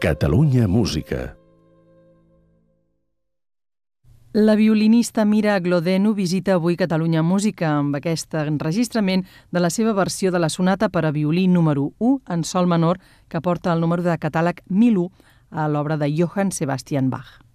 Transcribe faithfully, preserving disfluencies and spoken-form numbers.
Catalunya Música. La violinista Mira Glodeno visita avui Catalunya Música amb aquest enregistrament de la seva versió de la sonata per a violí número u en sol menor que porta el número de catàleg mil u a l'obra de Johann Sebastian Bach.